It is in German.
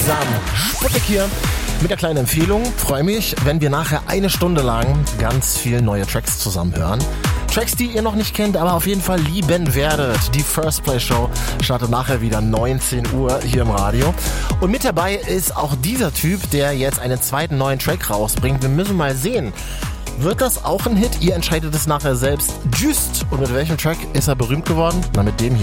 zusammen. Sputnik hier mit der kleinen Empfehlung. Freue mich, wenn wir nachher eine Stunde lang ganz viel neue Tracks zusammen hören. Tracks, die ihr noch nicht kennt, aber auf jeden Fall lieben werdet. Die First Play Show startet nachher wieder 19 Uhr hier im Radio. Und mit dabei ist auch dieser Typ, der jetzt einen zweiten neuen Track rausbringt. Wir müssen mal sehen. Wird das auch ein Hit? Ihr entscheidet es nachher selbst. Just. Und mit welchem Track ist er berühmt geworden? Na, mit dem hier.